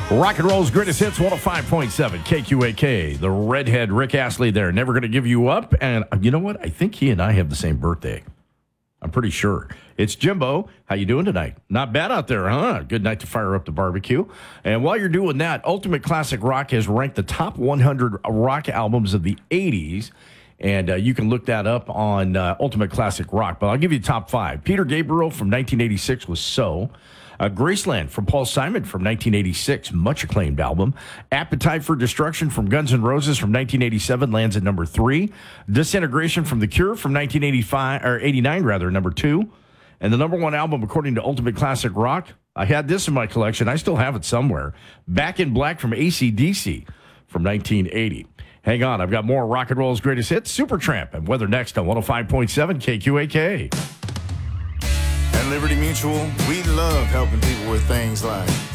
Rock and roll's greatest hits, 105.7 KQAK. The redhead Rick Astley there, never going to give you up. And you know what? I think he and I have the same birthday. I'm pretty sure. It's Jimbo. How you doing tonight? Not bad out there, huh? Good night to fire up the barbecue. And while you're doing that, Ultimate Classic Rock has ranked the top 100 rock albums of the 80s. And you can look that up on Ultimate Classic Rock. But I'll give you the top five. Peter Gabriel from 1986 was So. Graceland from Paul Simon from 1986, much acclaimed album. Appetite for Destruction from Guns N' Roses from 1987 lands at number 3. Disintegration from The Cure from 1985 or 89 rather, number 2. And the number 1 album according to Ultimate Classic Rock, I had this in my collection. I still have it somewhere. Back in Black from AC/DC from 1980. Hang on, I've got more rock and roll's greatest hits. Supertramp and Weather next on 105.7 KQAK. At Liberty Mutual, we love helping people with things like